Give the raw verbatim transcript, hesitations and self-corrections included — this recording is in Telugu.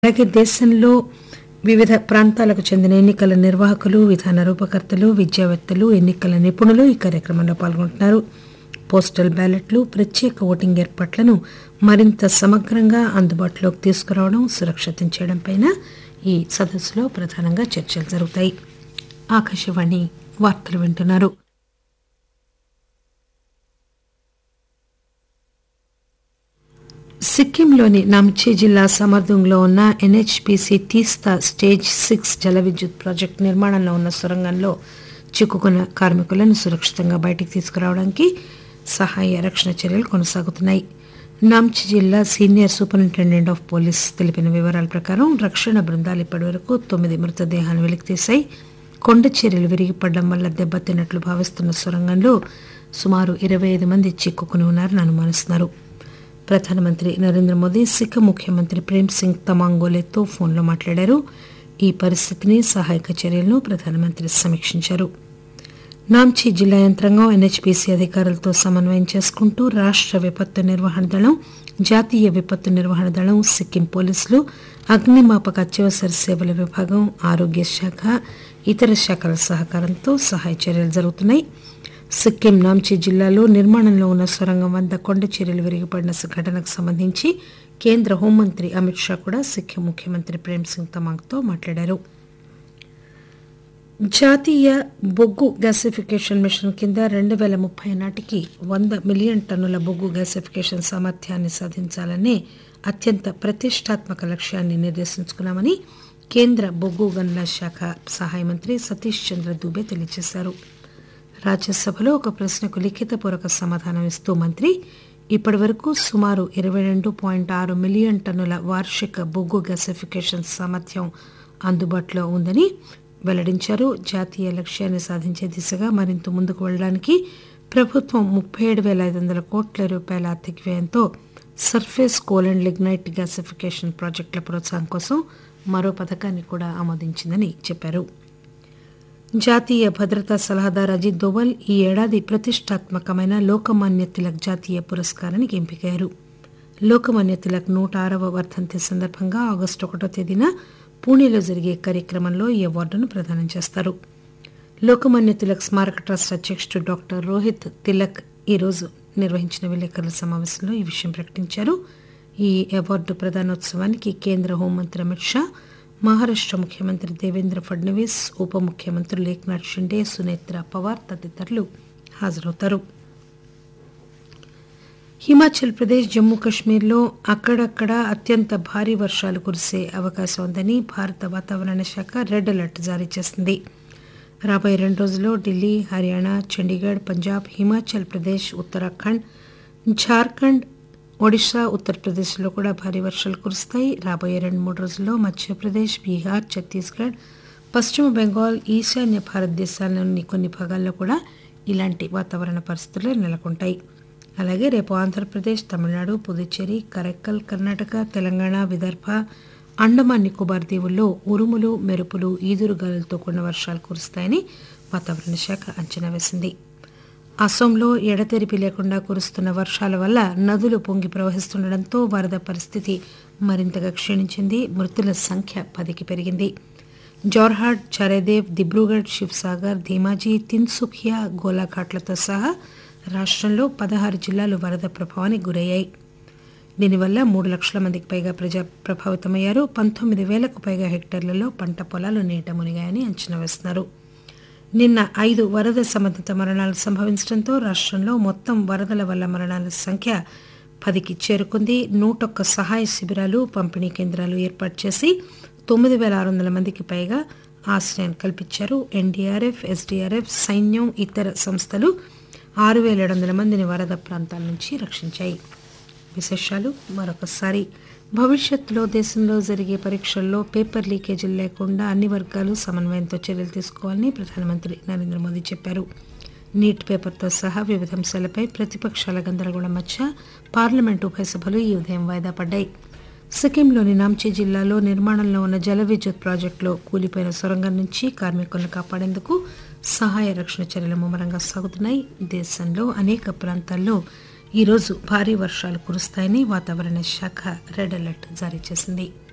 అలాగే దేశంలో వివిధ ప్రాంతాలకు చెందిన ఎన్నికల నిర్వాహకులు, విధాన రూపకర్తలు, విద్యావేత్తలు, ఎన్నికల నిపుణులు ఈ కార్యక్రమంలో పాల్గొంటున్నారు. పోస్టల్ బ్యాలెట్లు, ప్రత్యేక ఓటింగ్ ఏర్పాట్లను మరింత సమగ్రంగా అందుబాటులోకి తీసుకురావడం, సురక్షితం చేయడంపై ఈ సదస్సులో ప్రధానంగా చర్చలు జరుగుతాయి. ఆకాశవాణి వార్తలు వింటున్నారు. సిక్కింలోని నామ్చి జిల్లా సమర్దుంగ్లో ఉన్న ఎన్హెచ్పీసీ తీస్తా స్టేజ్ సిక్స్ జల విద్యుత్ ప్రాజెక్టు నిర్మాణంలో ఉన్న సొరంగంలో చిక్కుకున్న కార్మికులను సురక్షితంగా బయటికి తీసుకురావడానికి సహాయ రక్షణ చర్యలు కొనసాగుతున్నాయి. నామ్చి జిల్లా సీనియర్ సూపరింటెండెంట్ ఆఫ్ పోలీస్ తెలిపిన వివరాల ప్రకారం రక్షణ బృందాలు ఇప్పటివరకు తొమ్మిది మృతదేహాలను వెలికితీశాయి. కొండ చర్యలు విరిగిపడడం వల్ల దెబ్బతిన్నట్లు భావిస్తున్న సొరంగంలో సుమారు ఇరవై ఐదు మంది చిక్కుకుని ఉన్నారని అనుమానిస్తున్నారు. ప్రధానమంత్రి నరేంద్ర మోదీ సిక్కిం ముఖ్యమంత్రి ప్రేమ్ సింగ్ తమాంగోలేతో ఫోన్లో మాట్లాడారు. ఈ పరిస్థితిని, సహాయక చర్యలను ప్రధానమంత్రి సమీక్షించారు. నామ్చి జిల్లా యంత్రాంగం ఎన్హెచ్పీసీ అధికారులతో సమన్వయం చేసుకుంటూ రాష్ట విపత్తు నిర్వహణ దళం, జాతీయ విపత్తు నిర్వహణ దళం, సిక్కిం పోలీసులు, అగ్నిమాపక అత్యవసర సేవల విభాగం, ఆరోగ్య శాఖ, ఇతర శాఖల సహకారంతో సహాయ చర్యలు జరుగుతున్నాయి. సిక్కిం నామ్చి జిల్లాలో నిర్మాణంలో ఉన్న సొరంగం వద్ద కొండ చర్యలు విరిగిపడిన ఘటనకు సంబంధించి కేంద్ర హోంమంత్రి అమిత్ షా కూడా సిక్కిం ముఖ్యమంత్రి ప్రేమ్ సింగ్ తమాంగ్తో మాట్లాడారు. జాతీయ బొగ్గు గ్యాసిఫికేషన్ మిషన్ కింద రెండు పేల ముప్పై నాటికి వంద మిలియన్ టన్నుల బొగ్గు గ్యాసిఫికేషన్ సామర్థ్యాన్ని సాధించాలనే అత్యంత ప్రతిష్టాత్మక లక్ష్యాన్ని నిర్దేశించుకున్నామని కేంద్ర బొగ్గు గనుల శాఖ సహాయ మంత్రి సతీష్ చంద్ర దూబే తెలియజేశారు. రాజ్యసభలో ఒక ప్రశ్నకు లిఖితపూర్వక సమాధానం ఇస్తూ మంత్రి ఇప్పటి వరకు సుమారు ఇరవై రెండు పాయింట్ ఆరు మిలియన్ టన్నుల వార్షిక బొగ్గు గ్యాసిఫికేషన్ సామర్థ్యం అందుబాటులో ఉందని వెల్లడించారు. జాతీయ లక్ష్యాన్ని సాధించే దిశగా మరింత ముందుకు వెళ్లడానికి ప్రభుత్వం ముప్పై ఏడు పేల ఐదు వందల కోట్ల రూపాయల ఆర్థిక వ్యయంతో surface coal and lignite gasification ప్రాజెక్టుల ప్రోత్సాహం కోసం మరో పథకాన్ని కూడా ఆమోదించిందని చెప్పారు. జాతీయ భద్రతా సలహాదారు అజిత్ దోవల్ ఈ ఏడాది ప్రతిష్టాత్మకమైన లోకమాన్య తిలక్ జాతీయ పురస్కారానికి ఎంపికయ్యారు. లోకమాన్య తిలక్ నూట ఆరవ వర్ధంతి సందర్భంగా ఆగస్టు ఒకటో తేదీన పూణేలో జరిగే కార్యక్రమంలో ఈ అవార్డును ప్రదానం చేస్తారు. లోకమాన్య తిలక్ స్మారక ట్రస్ట్ అధ్యక్షుడు డాక్టర్ రోహిత్ తిలక్ ఈరోజు నిర్వహించిన విలేకరుల సమావేశంలో ఈ విషయం ప్రకటించారు. ఈ అవార్డు ప్రదానోత్సవానికి కేంద్ర హోంమంత్రి అమిత్ షా, మహారాష్ట ముఖ్యమంత్రి దేవేంద్ర ఫడ్నవీస్, ఉప ముఖ్యమంత్రులు ఏక్నాథ్ షిండే, సునేత్రా పవార్ తదితరులు హాజరవుతారు. హిమాచల్ ప్రదేశ్, జమ్మూ కశ్మీర్లో అక్కడక్కడ అత్యంత భారీ వర్షాలు కురిసే అవకాశం ఉందని భారత వాతావరణ శాఖ రెడ్ అలర్ట్ జారీ చేసింది. రాబోయే రెండు రోజుల్లో ఢిల్లీ, హర్యానా, చండీగఢ్, పంజాబ్, హిమాచల్ ప్రదేశ్, ఉత్తరాఖండ్, ఝార్ఖండ్, ఒడిశా, ఉత్తరప్రదేశ్లో కూడా భారీ వర్షాలు కురుస్తాయి. రాబోయే రెండు మూడు రోజుల్లో మధ్యప్రదేశ్, బీహార్, ఛత్తీస్గఢ్, పశ్చిమ బెంగాల్, ఈశాన్య భారతదేశాల్లోని కొన్ని భాగాల్లో కూడా ఇలాంటి వాతావరణ పరిస్థితులు నెలకొంటాయి. అలాగే రేపు ఆంధ్రప్రదేశ్, తమిళనాడు, పుదుచ్చేరి, కరైక్కల్, కర్ణాటక, తెలంగాణ, విదర్భ, అండమాన్ నికోబార్ దీవుల్లో ఉరుములు, మెరుపులు, ఈదురుగాలులతో కూడిన వర్షాలు కురుస్తాయని వాతావరణ శాఖ అంచనా వేసింది. అసోంలో ఎడతెరిపి లేకుండా కురుస్తున్న వర్షాల వల్ల నదులు పొంగి ప్రవహిస్తుండటంతో వరద పరిస్థితి మరింతగా క్షీణించింది. మృతుల సంఖ్య పదికి పెరిగింది. జోర్హాట్, చరేదేవ్, దిబ్రూగఢ్, శివ్సాగర్, ధీమాజీ, తిన్సుఖియా, గోలాఘాట్లతో సహా రాష్టంలో పదహారు జిల్లాలు వరద ప్రభావానికి గురయ్యాయి. దీనివల్ల మూడు లక్షల మందికి పైగా ప్రజా ప్రభావితమయ్యారు. పంతొమ్మిది వేలకు పైగా హెక్టార్లలో పంట పొలాలు నీట మునిగాయని అంచనా వేస్తున్నారు. నిన్న ఐదు వరద సంబంధిత మరణాలు సంభవించడంతో రాష్టంలో మొత్తం వరదల వల్ల మరణాల సంఖ్య పదికి చేరుకుంది. నూటొక్క సహాయ శిబిరాలు, పంపిణీ కేంద్రాలు ఏర్పాటు చేసి తొమ్మిది వేల ఆరు వందల మందికి పైగా ఆశ్రయం కల్పించారు. ఎన్డీఆర్ఎఫ్, ఎస్డీఆర్ఎఫ్, సైన్యం, ఇతర సంస్థలు ఆరు వేల ఏడు వందల మందిని వరద ప్రాంతాల నుంచి రక్షించాయి. విశేషాలు మరొకసారి. భవిష్యత్తులో దేశంలో జరిగే పరీక్షల్లో పేపర్ లీకేజీలు లేకుండా అన్ని వర్గాలు సమన్వయంతో చర్యలు తీసుకోవాలని ప్రధానమంత్రి నరేంద్ర మోదీ చెప్పారు. నీట్ పేపర్తో సహా వివిధ అంశాలపై ప్రతిపక్షాల గందరగోళం మధ్య పార్లమెంటు ఉభయ సభలు ఈ ఉదయం వాయిదా పడ్డాయి. సిక్కింలోని నామ్చి జిల్లాలో నిర్మాణంలో ఉన్న జల విద్యుత్ ప్రాజెక్టులో కూలిపోయిన సొరంగం నుంచి కార్మికులను కాపాడేందుకు సహాయ రక్షణ చర్యలు ముమ్మరంగా సాగుతున్నాయి. దేశంలో అనేక ప్రాంతాల్లో ఈరోజు భారీ వర్షాలు కురుస్తాయని వాతావరణ శాఖ రెడ్ అలర్ట్ జారీ చేసింది.